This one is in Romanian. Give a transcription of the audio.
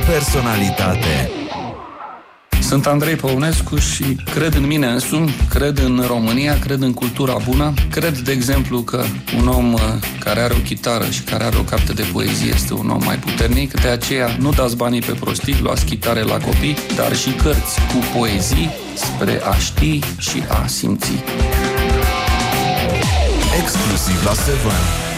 personalitate. Sunt Andrei Păunescu și cred în mine însumi, cred în România, cred în cultura bună. Cred, de exemplu, că un om care are o chitară și care are o carte de poezie este un om mai puternic. De aceea nu dați banii pe prostii, luați chitare la copii, dar și cărți cu poezii spre a ști și a simți. Exclusiv la Seven.